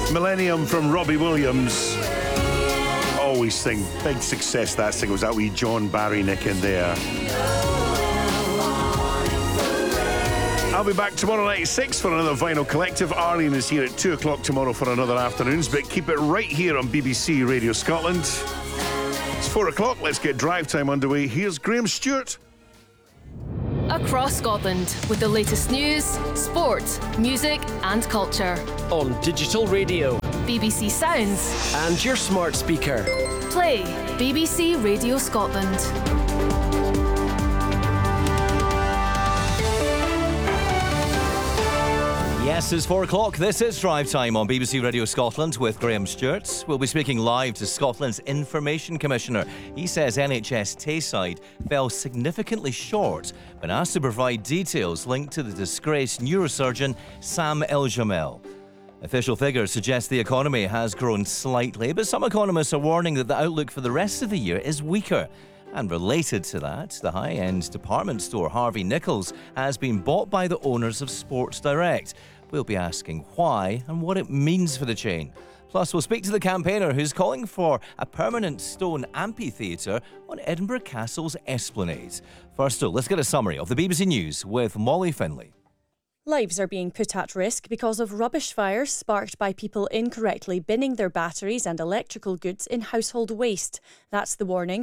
Millennium from Robbie Williams. Always sing. Big success that single. Was that wee John Barry Nick in there? I'll be back tomorrow night at 6 for another Vinyl Collective. Arlene is here at 2 o'clock tomorrow for another Afternoons, but keep it right here on BBC Radio Scotland. It's 4 o'clock. Let's get drive time underway. Here's Graham Stewart. Across Scotland with the latest news, sport, music and culture. On digital radio, BBC Sounds and your smart speaker. Play BBC Radio Scotland. Yes, it's 4 o'clock. This is Drive Time on BBC Radio Scotland with Graham Stewart. We'll be speaking live to Scotland's Information Commissioner. He says NHS Tayside fell significantly short when asked to provide details linked to the disgraced neurosurgeon Sam El-Jamel. Official figures suggest the economy has grown slightly, but some economists are warning that the outlook for the rest of the year is weaker. And related to that, the high-end department store Harvey Nichols has been bought by the owners of Sports Direct. We'll be asking why and what it means for the chain. Plus, we'll speak to the campaigner who's calling for a permanent stone amphitheatre on Edinburgh Castle's esplanade. First, though, let's get a summary of the BBC News with Molly Finlay. Lives are being put at risk because of rubbish fires sparked by people incorrectly binning their batteries and electrical goods in household waste. That's the warning